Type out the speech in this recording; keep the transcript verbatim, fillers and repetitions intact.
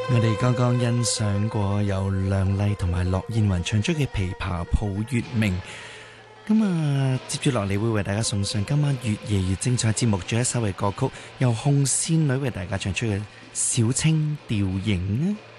我哋剛剛欣賞過由梁麗同埋駱燕雲唱出嘅《琵琶抱月明》。咁啊，接住落嚟會為大家送上今晚越夜越精彩節目最後一首嘅歌曲，由紅線女為大家唱出嘅《小青吊影》啊！